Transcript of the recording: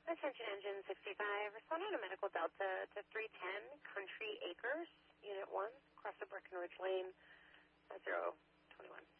Attention Engine 65, respond on a Medical Delta to 310 Country Acres, Unit 1, across the Breckenridge Lane, 021.